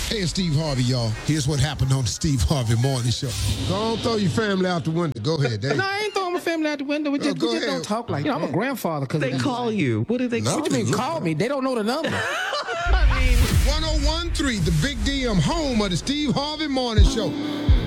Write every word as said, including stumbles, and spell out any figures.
Hey, it's Steve Harvey, y'all. Here's what happened on the Steve Harvey Morning Show. Don't throw your family out the window. Go ahead, Dave. No, I ain't throwing my family out the window. We Oh, just, go we just ahead. don't talk like that. You know, I'm a grandfather. Cause They call you. What do they call What you mean you? call me? They don't know the number. I mean... one oh one point three, the Big D M, home of the Steve Harvey Morning Show.